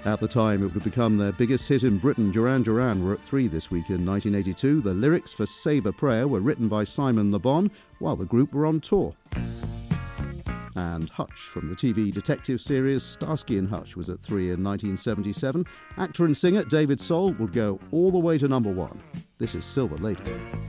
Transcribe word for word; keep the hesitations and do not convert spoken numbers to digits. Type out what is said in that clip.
At the time, it would have become their biggest hit in Britain. Duran Duran were at three this week in nineteen eighty-two. The lyrics for Save a Prayer were written by Simon Le Bon while the group were on tour. And Hutch from the T V detective series Starsky and Hutch was at three in nineteen seventy-seven. Actor and singer David Soul would go all the way to number one. This is Silver Lady.